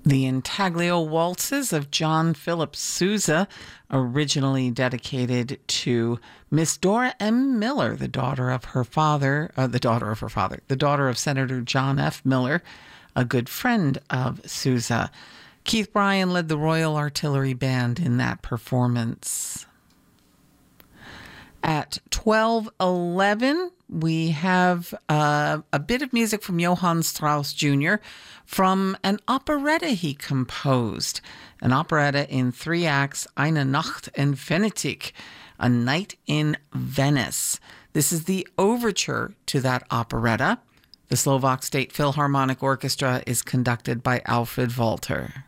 The Intaglio Waltzes of John Philip Sousa, originally dedicated to Miss Dora M. Miller, the daughter of Senator John F. Miller, a good friend of Sousa. Keith Bryan led the Royal Artillery Band in that performance. At 12:11, we have a bit of music from Johann Strauss Jr. from an operetta he composed. An operetta in 3 acts, Eine Nacht in Venedig, A Night in Venice. This is the overture to that operetta. The Slovak State Philharmonic Orchestra is conducted by Alfred Walter.